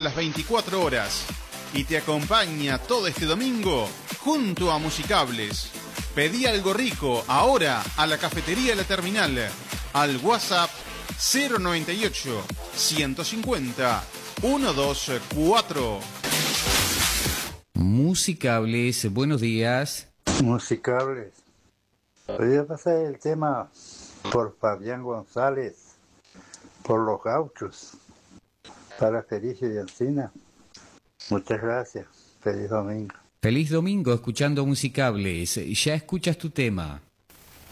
las 24 horas y te acompaña todo este domingo junto a Musicables. Pedí algo rico ahora a la cafetería La Terminal al WhatsApp 098 150 124. Musicables, buenos días. Musicables. Voy a pasar el tema por Fabián González, por los gauchos, para Felicio y Alcina. Muchas gracias. Feliz domingo. Feliz domingo escuchando Musicables. Ya escuchas tu tema.